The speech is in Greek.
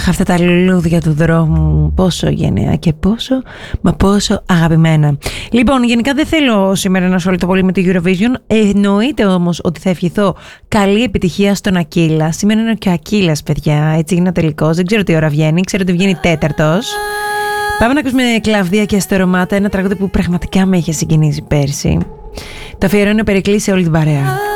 Αχ, αυτά τα λουλούδια του δρόμου, πόσο γενναία και πόσο αγαπημένα. Λοιπόν, γενικά δεν θέλω σήμερα να ασχοληθώ πολύ με το Eurovision. Εννοείται όμως ότι θα ευχηθώ καλή επιτυχία στον Ακύλα. Σήμερα είναι και ο Ακύλας, παιδιά. Έτσι είναι ο τελικός. Δεν ξέρω τι ώρα βγαίνει. Ξέρω ότι βγαίνει τέταρτος. Πάμε να ακούσουμε Κλαβδία και Αστερομάτα, ένα τραγούδι που πραγματικά με είχε συγκινήσει πέρσι. Το αφιερώνω Περικλή σε όλη την παρέα.